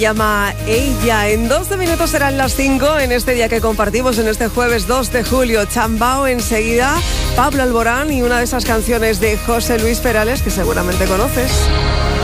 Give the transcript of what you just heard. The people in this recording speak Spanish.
Llama ella. En 12 minutos serán las 5 en este día que compartimos, en este jueves 2 de julio. Chambao enseguida, Pablo Alborán y una de esas canciones de José Luis Perales que seguramente conoces.